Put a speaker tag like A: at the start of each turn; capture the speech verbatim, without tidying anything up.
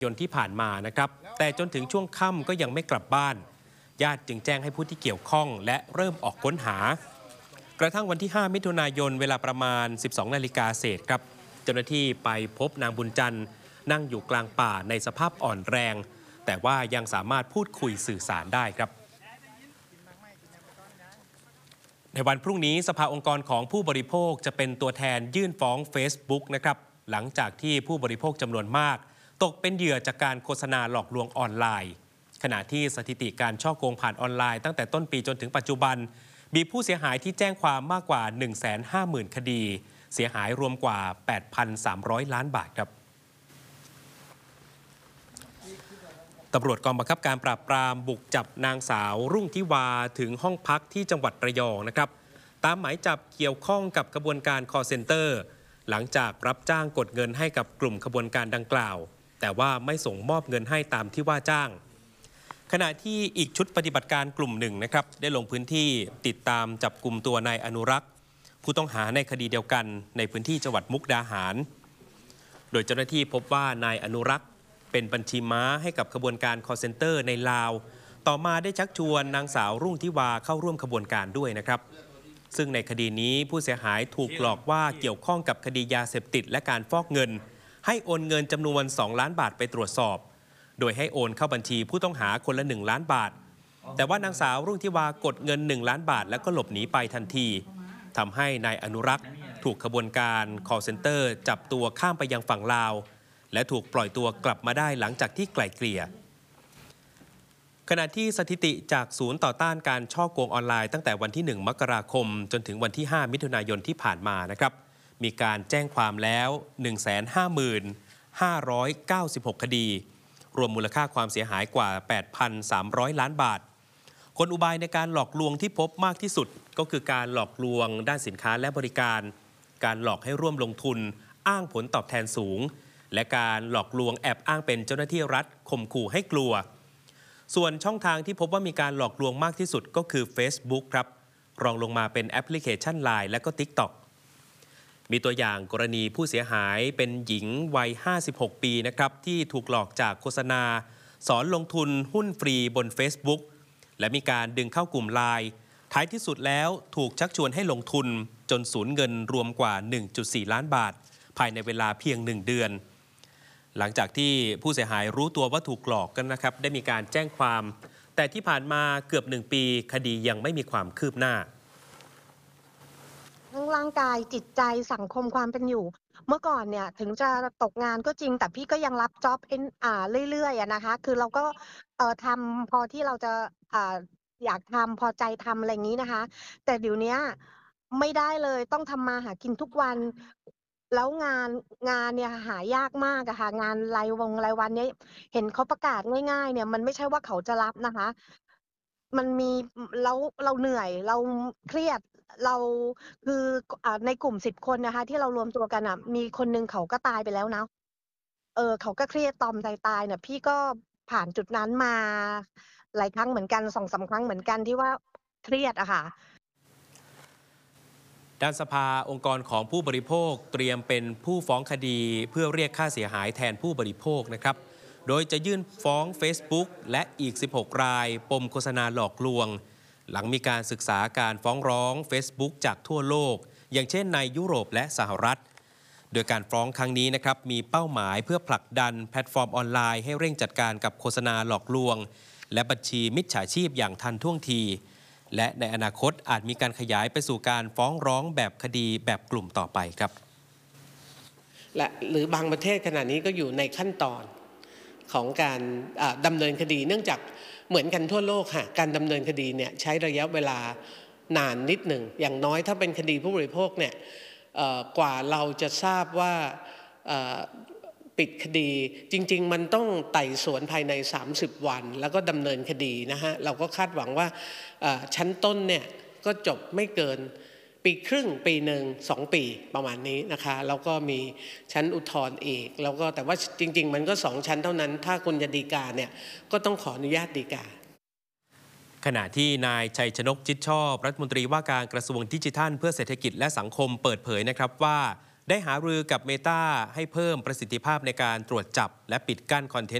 A: ยนที่ผ่านมานะครับแต่จนถึงช่วงค่ำก็ยังไม่กลับบ้านญาติจึงแจ้งให้ผู้ที่เกี่ยวข้องและเริ่มออกค้นหากระทั่งวันที่ห้ามิถุนายนเวลาประมาณสิบสองนาฬิกาเศษครับเจ้าหน้าที่ไปพบนางบุญจันทร์นั่งอยู่กลางป่าในสภาพอ่อนแรงแต่ว่ายังสามารถพูดคุยสื่อสารได้ครับในวันพรุ่งนี้สภาองค์กรของผู้บริโภคจะเป็นตัวแทนยื่นฟ้อง Facebook นะครับหลังจากที่ผู้บริโภคจำนวนมากตกเป็นเหยื่อจากการโฆษณาหลอกลวงออนไลน์ขณะที่สถิติการฉ้อโกงผ่านออนไลน์ตั้งแต่ต้นปีจนถึงปัจจุบันมีผู้เสียหายที่แจ้งความมากกว่า หนึ่งแสนห้าหมื่น คดีเสียหายรวมกว่า แปดพันสามร้อย ล้านบาทครับตำรวจกองบังคับการปราบปรามบุกจับนางสาวรุ่งทิวาถึงห้องพักที่จังหวัดระยองนะครับตามหมายจับเกี่ยวข้องกับกระบวนการ call center หลังจากรับจ้างกดเงินให้กับกลุ่มขบวนการดังกล่าวแต่ว่าไม่ส่งมอบเงินให้ตามที่ว่าจ้างขณะที่อีกชุดปฏิบัติการกลุ่มหนึ่งนะครับได้ลงพื้นที่ติดตามจับกลุ่มตัวนายอนุรักษ์ผู้ต้องหาในคดีเดียวกันในพื้นที่จังหวัดมุกดาหารโดยเจ้าหน้าที่พบว่านายอนุรักษ์เป็นบัญชีม้าให้กับขบวนการ call center ในลาวต่อมาได้ชักชวนนางสาวรุ่งทิวาเข้าร่วมขบวนการด้วยนะครับซึ่งในคดีนี้ผู้เสียหายถูกหลอกว่าเกี่ยวข้องกับคดียาเสพติดและการฟอกเงินให้โอนเงินจำนวนสองล้านบาทไปตรวจสอบโดยให้โอนเข้าบัญชีผู้ต้องหาคนละหนึ่งล้านบาทแต่ว่านางสาวรุ่งทิวากดเงินหนึ่งล้านบาทแล้วก็หลบหนีไปทันทีทำให้นายอนุรักษ์ถูกขบวนการ call center จับตัวข้ามไปยังฝั่งลาวและถูกปล่อยตัวกลับมาได้หลังจากที่ไกล่เกลี่ยขณะที่สถิติจากศูนย์ต่อต้านการฉ้อโกงออนไลน์ตั้งแต่วันที่หนึ่งมกราคมจนถึงวันที่ห้ามิถุนายนที่ผ่านมานะครับมีการแจ้งความแล้ว หนึ่งแสนห้าหมื่นห้าร้อยเก้าสิบหก คดีรวมมูลค่าความเสียหายกว่า แปดพันสามร้อย ล้านบาทกลอุบายในการหลอกลวงที่พบมากที่สุดก็คือการหลอกลวงด้านสินค้าและบริการการหลอกให้ร่วมลงทุนอ้างผลตอบแทนสูงและการหลอกลวงแอบอ้างเป็นเจ้าหน้าที่รัฐข่มขู่ให้กลัวส่วนช่องทางที่พบว่ามีการหลอกลวงมากที่สุดก็คือ Facebook ครับรองลงมาเป็นแอปพลิเคชัน ไลน์ และก็ TikTok มีตัวอย่างกรณีผู้เสียหายเป็นหญิงวัยห้าสิบหกปีนะครับที่ถูกหลอกจากโฆษณาสอนลงทุนหุ้นฟรีบน Facebook และมีการดึงเข้ากลุ่ม ไลน์ ท้ายที่สุดแล้วถูกชักชวนให้ลงทุนจนสูญเงินรวมกว่า หนึ่งจุดสี่ ล้านบาทภายในเวลาเพียงหนึ่งเดือนหลังจากที่ผู้เสียหายรู้ตัวว่าถูกหลอกกันนะครับได้มีการแจ้งความแต่ที่ผ่านมาเกือบหนึ่งปีคดียังไม่มีความคืบหน้า
B: ทั้งร่างกายจิตใจสังคมความเป็นอยู่เมื่อก่อนเนี่ยถึงจะตกงานก็จริงแต่พี่ก็ยังรับจ็อบเอ็นอ่าเรื่อยๆอะนะคะคือเราก็เอ่อทำพอที่เราจะอ่าอยากทำพอใจทำอะไรอย่างนี้นะคะแต่เดี๋ยวนี้ไม่ได้เลยต้องทำมาหากินทุกวันแล้วงานงานเนี่ยหายากมากอะค่ะงานรายวงรายวันเนี้ยเห็นเขาประกาศง่ายๆเนี่ยมันไม่ใช่ว่าเขาจะรับนะคะมันมีแล้วเราเหนื่อยเราเครียดเราคืออ่าในกลุ่มสิบคนนะคะที่เรารวมตัวกันอ่ะมีคนหนึ่งเขาก็ตายไปแล้วนะเออเขาก็เครียดตอมใจตายเนี่ยพี่ก็ผ่านจุดนั้นมาหลายครั้งเหมือนกัน สองสาม ครั้งเหมือนกันที่ว่าเครียดอะค่ะ
A: ด้านสภาองค์กรของผู้บริโภคเตรียมเป็นผู้ฟ้องคดีเพื่อเรียกค่าเสียหายแทนผู้บริโภคนะครับโดยจะยื่นฟ้อง Facebook และอีกสิบหกรายปมโฆษณาหลอกลวงหลังมีการศึกษาการฟ้องร้อง Facebook จากทั่วโลกอย่างเช่นในยุโรปและสหรัฐโดยการฟ้องครั้งนี้นะครับมีเป้าหมายเพื่อผลักดันแพลตฟอร์มออนไลน์ให้เร่งจัดการกับโฆษณาหลอกลวงและบัญชีมิจฉาชีพอย่างทันท่วงทีและในอนาคตอาจมีการขยายไปสู่การฟ้องร้องแบบคดีแบบกลุ่มต่อไปครับ
C: และหรือบางประเทศขณะนี้ก็อยู่ในขั้นตอนของการดำเนินคดีเนื่องจากเหมือนกันทั่วโลกค่ะการดำเนินคดีเนี่ยใช้ระยะเวลานานนิดหนึ่งอย่างน้อยถ้าเป็นคดีผู้บริโภคเนี่ยกว่าเราจะทราบว่าปิดคดีจริงๆมันต้องไต่สวนภายในสามสิบวันแล้วก็ดำเนินคดีนะฮะเราก็คาดหวังว่าชั้นต้นเนี่ยก็จบไม่เกินปีครึ่งปีหนึ่งสองปีประมาณนี้นะคะแล้วก็มีชั้นอุทธรณ์อีกแล้วก็แต่ว่าจริงๆมันก็สองชั้นเท่านั้นถ้าคุณจะฎีกาเนี่ยก็ต้องขออนุญาตฎีกา
A: ขณะที่นายชัยชนกจิตชอบรัฐมนตรีว่าการกระทรวงดิจิทัลเพื่อเศรษฐกิจและสังคมเปิดเผยนะครับว่าได้หารือกับ Meta ให้เพิ่มประสิทธิภาพในการตรวจจับและปิดกั้นคอนเทนต์